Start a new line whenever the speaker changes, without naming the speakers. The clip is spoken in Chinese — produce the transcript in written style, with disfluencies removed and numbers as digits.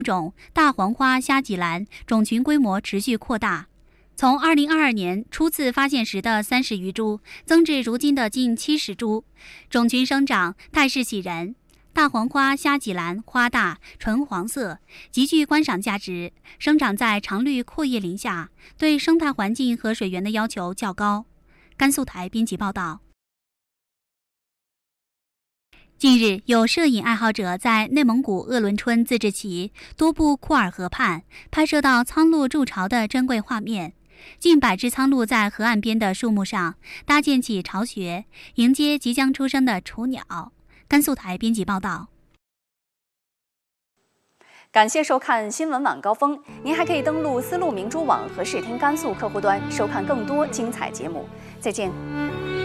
种大黄花虾脊兰种群规模持续扩大，从2022年初次发现时的30余株，增至如今的近70株，种群生长态势喜人。大黄花虾脊兰花大，纯黄色，极具观赏价值，生长在常绿阔叶林下，对生态环境和水源的要求较高。甘肃台编辑报道。近日，有摄影爱好者在内蒙古鄂伦春自治旗多布库尔河畔拍摄到苍鹭筑巢的珍贵画面。近100只苍鹭在河岸边的树木上搭建起巢穴，迎接即将出生的雏鸟。甘肃台编辑报道。
感谢收看新闻晚高峰，您还可以登录丝路明珠网和视听甘肃客户端收看更多精彩节目。再见。